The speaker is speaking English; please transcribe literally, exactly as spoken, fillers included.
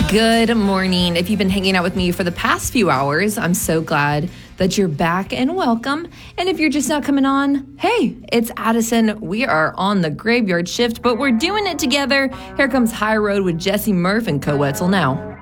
Good morning. If you've been hanging out with me for the past few hours, I'm so glad that you're back and welcome. And if you're just not coming on, hey, it's Addison. We are on the graveyard shift, but we're doing it together. Here comes High Road with Jesse Murph and Co Wetzel now.